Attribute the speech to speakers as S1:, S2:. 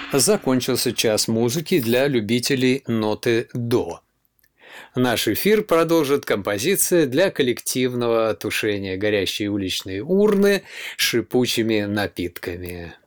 S1: Закончился час музыки для любителей ноты до. Наш эфир продолжит композиция для коллективного тушения горящей уличной урны шипучими напитками.